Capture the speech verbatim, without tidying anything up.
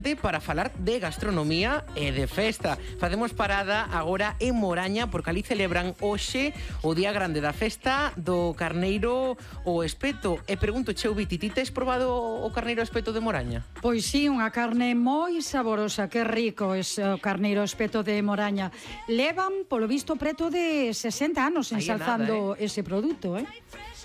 para falar de gastronomía e de festa. Facemos parada agora en Moraña porque ali celebran hoxe o día grande da festa do carneiro o espeto. E pregunto, Cheubi, ti tes probado o carneiro espeto de Moraña? Pois sí, unha carne moi saborosa, que rico é o carneiro espeto de Moraña. Levan, polo visto, preto de sesenta anos ensalzando nada, eh? ese produto, eh?